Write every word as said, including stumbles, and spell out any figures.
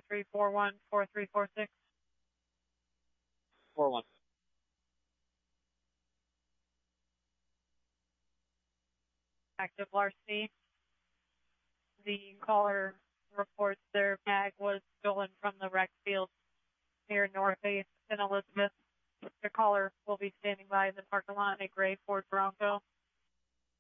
three four one, four three four six. four one. Active larceny. The caller reports their bag was stolen from the rec field near Northeast in Elizabeth. The caller will be standing by in the parking lot in a gray Ford Bronco.